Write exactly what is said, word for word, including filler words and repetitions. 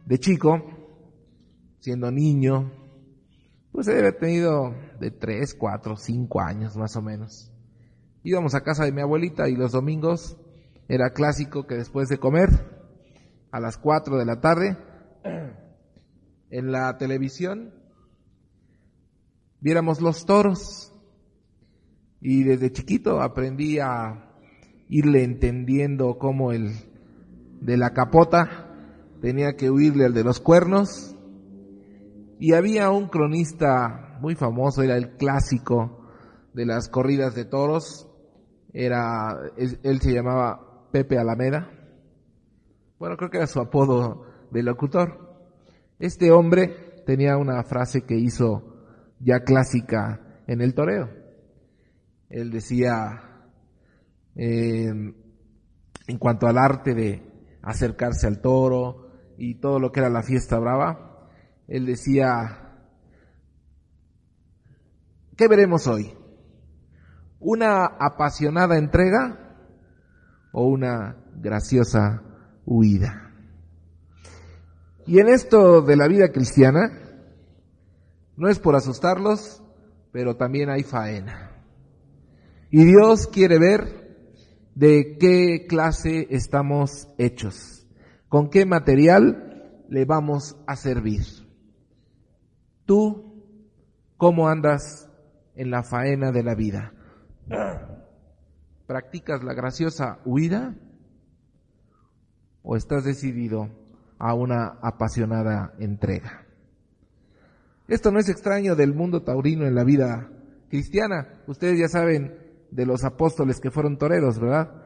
De chico, siendo niño, pues he de haber tenido de tres, cuatro, cinco años más o menos. Íbamos a casa de mi abuelita y los domingos era clásico que después de comer, a las cuatro de la tarde, en la televisión, viéramos los toros. Y desde chiquito aprendí a irle entendiendo cómo el de la capota tenía que huirle al de los cuernos. Y había un cronista muy famoso, era el clásico de las corridas de toros, era, él se llamaba Pepe Alameda. Bueno, creo que era su apodo de locutor. Este hombre tenía una frase que hizo ya clásica en el toreo. Él decía, eh, en cuanto al arte de acercarse al toro y todo lo que era la fiesta brava, él decía, ¿qué veremos hoy? ¿Una apasionada entrega o una graciosa huida? Y en esto de la vida cristiana, no es por asustarlos, pero también hay faena. Y Dios quiere ver de qué clase estamos hechos, con qué material le vamos a servir. ¿Tú cómo andas en la faena de la vida? ¿Practicas la graciosa huida o estás decidido a una apasionada entrega? Esto no es extraño del mundo taurino en la vida cristiana. Ustedes ya saben de los apóstoles que fueron toreros, ¿verdad?